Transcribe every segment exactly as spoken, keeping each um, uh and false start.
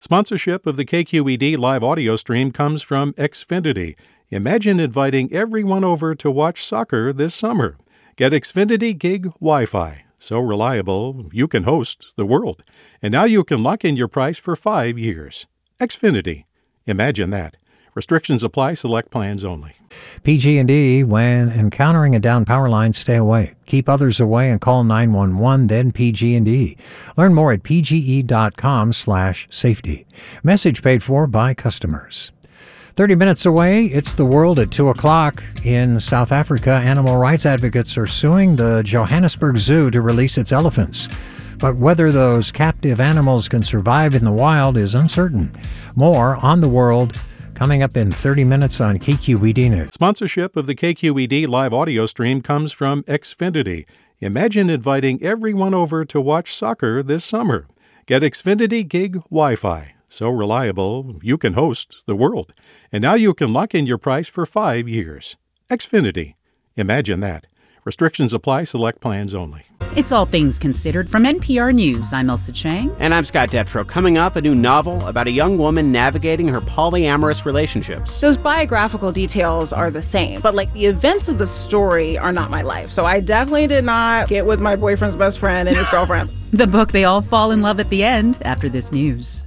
Sponsorship of the K Q E D live audio stream comes from Xfinity. Imagine inviting everyone over to watch soccer this summer. Get Xfinity Gig Wi-Fi. So reliable, you can host the world. And now you can lock in your price for five years. Xfinity. Imagine that. Restrictions apply. Select plans only. P G and E, when encountering a down power line, stay away. Keep others away and call nine one one, then P G and E. Learn more at pge.com slash safety. Message paid for by customers. thirty minutes away, it's the world at two o'clock. In South Africa, animal rights advocates are suing the Johannesburg Zoo to release its elephants. But whether those captive animals can survive in the wild is uncertain. More on the world coming up in thirty minutes on K Q E D News. Sponsorship of the K Q E D live audio stream comes from Xfinity. Imagine inviting everyone over to watch soccer this summer. Get Xfinity Gig Wi-Fi. So reliable, you can host the world. And now you can lock in your price for five years. Xfinity. Imagine that. Restrictions apply. Select plans only. It's All Things Considered from N P R News. I'm Elsa Chang. And I'm Scott Detrow. Coming up, a new novel about a young woman navigating her polyamorous relationships. Those biographical details are the same, but like the events of the story are not my life. So I definitely did not get with my boyfriend's best friend and his girlfriend. The book they all fall in love at the end after this news.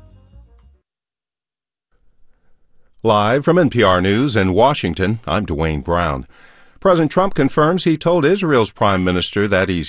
Live from N P R News in Washington, I'm Dwayne Brown. President Trump confirms he told Israel's prime minister that he's